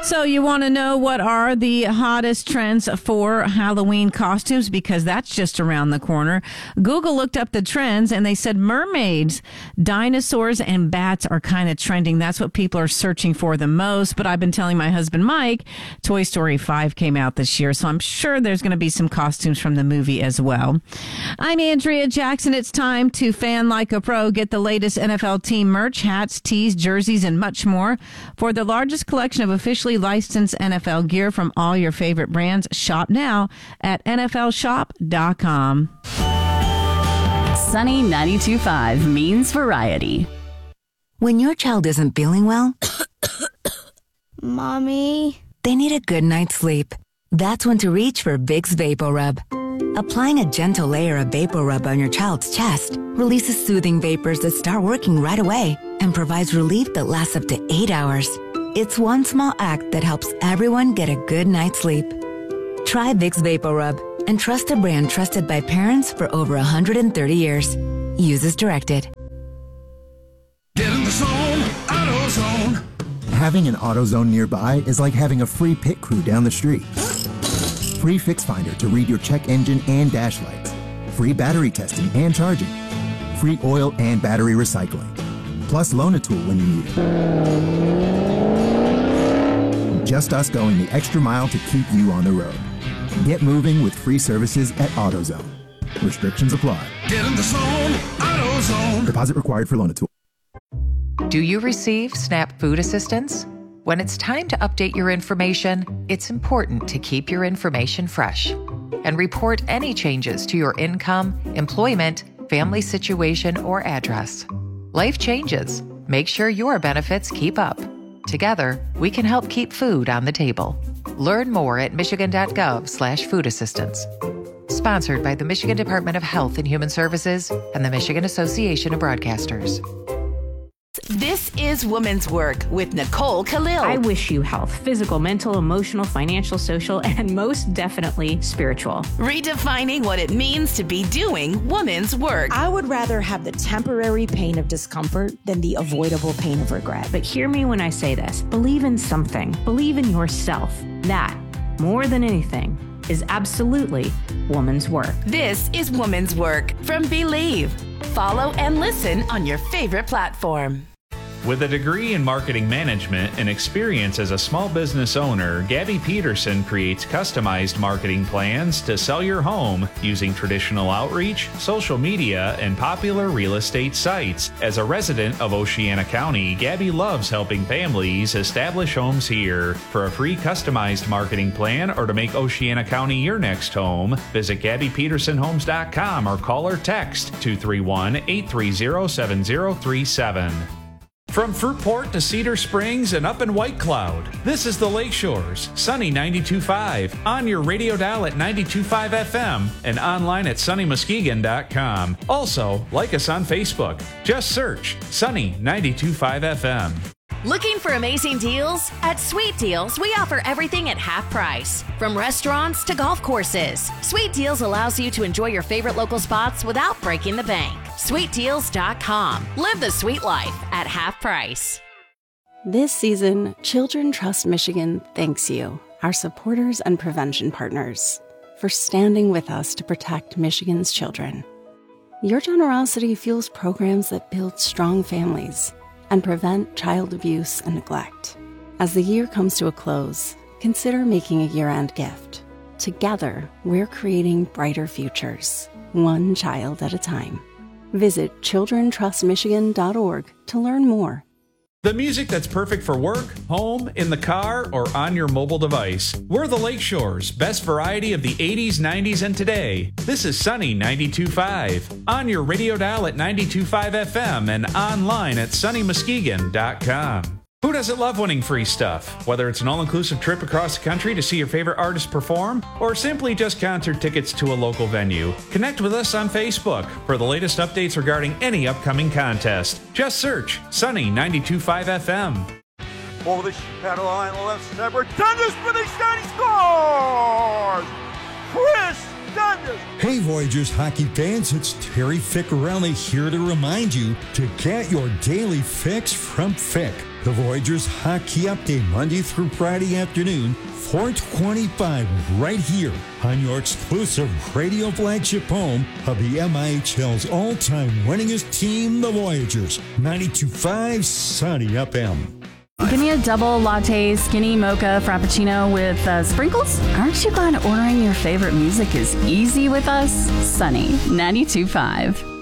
So you want to know what are the hottest trends for Halloween costumes? Because that's just around the corner. Google looked up the trends and they said mermaids, dinosaurs, and bats are kind of trending. That's what people are searching for the most. But I've been telling my husband, Mike, Toy Story 5 came out this year. So I'm sure there's going to be some costumes from the movie as well. I'm Andrea Jackson. It's time to fan like a pro. Get the latest NFL team merch, hats, tees, jerseys, and much more. For the largest collection of officially licensed NFL gear from all your favorite brands, shop now at nflshop.com. Sunny 92.5 means variety. When your child isn't feeling well, Mommy, they need a good night's sleep. That's when to reach for Vicks VapoRub. Applying a gentle layer of VapoRub on your child's chest releases soothing vapors that start working right away and provides relief that lasts up to 8 hours. It's one small act that helps everyone get a good night's sleep. Try Vicks VapoRub and trust a brand trusted by parents for over 130 years. Use as directed. Get in the zone, AutoZone. Having an AutoZone nearby is like having a free pit crew down the street. Free Fix Finder to read your check engine and dash lights. Free battery testing and charging. Free oil and battery recycling. Plus loan a tool when you need it. Just us going the extra mile to keep you on the road. Get moving with free services at AutoZone. Restrictions apply. Get in the zone, AutoZone. Deposit required for loan a tool. Do you receive SNAP food assistance? When it's time to update your information, it's important to keep your information fresh and report any changes to your income, employment, family situation, or address. Life changes. Make sure your benefits keep up. Together, we can help keep food on the table. Learn more at michigan.gov/food assistance. Sponsored by the Michigan Department of Health and Human Services and the Michigan Association of Broadcasters. This is Women's Work with Nicole Khalil. I wish you health, physical, mental, emotional, financial, social, and most definitely spiritual. Redefining what it means to be doing women's work. I would rather have the temporary pain of discomfort than the avoidable pain of regret. But hear me when I say this. Believe in something. Believe in yourself. That, more than anything, is absolutely woman's work. This is Women's Work from Believe. Follow and listen on your favorite platform. With a degree in marketing management and experience as a small business owner, Gabby Peterson creates customized marketing plans to sell your home using traditional outreach, social media, and popular real estate sites. As a resident of Oceana County, Gabby loves helping families establish homes here. For a free customized marketing plan or to make Oceana County your next home, visit GabbyPetersonHomes.com or call or text 231-830-7037. From Fruitport to Cedar Springs and up in White Cloud, this is the Lakeshores, Sunny 92.5, on your radio dial at 92.5 FM and online at sunnymuskegon.com. Also, like us on Facebook. Just search Sunny 92.5 FM. Looking for amazing deals? At Sweet Deals, we offer everything at half price. From restaurants to golf courses, Sweet Deals allows you to enjoy your favorite local spots without breaking the bank. SweetDeals.com. Live the sweet life at half price. This season, Children Trust Michigan thanks you, our supporters and prevention partners, for standing with us to protect Michigan's children. Your generosity fuels programs that build strong families and prevent child abuse and neglect. As the year comes to a close, consider making a year-end gift. Together, we're creating brighter futures, one child at a time. Visit childrentrustmichigan.org to learn more. The music that's perfect for work, home, in the car, or on your mobile device. We're the Lakeshores, best variety of the 80s, 90s, and today. This is Sunny 92.5, on your radio dial at 92.5 FM and online at sunnymuskegon.com. Who doesn't love winning free stuff? Whether it's an all-inclusive trip across the country to see your favorite artist perform, or simply just concert tickets to a local venue, connect with us on Facebook for the latest updates regarding any upcoming contest. Just search Sunny 92.5 FM. Over the paddle line, left snapper, Dundas for the shiny scores! Chris Dundas! Hey Voyagers hockey fans, it's Terry Ficcarelli here to remind you to get your daily fix from Fick. The Voyagers Hockey Update, Monday through Friday afternoon, 4:25, right here on your exclusive radio flagship home of the MIHL's all-time winningest team, the Voyagers. 92.5 Sunny FM. Give me a double latte, skinny mocha, frappuccino with sprinkles. Aren't you glad ordering your favorite music is easy with us? Sunny 92.5.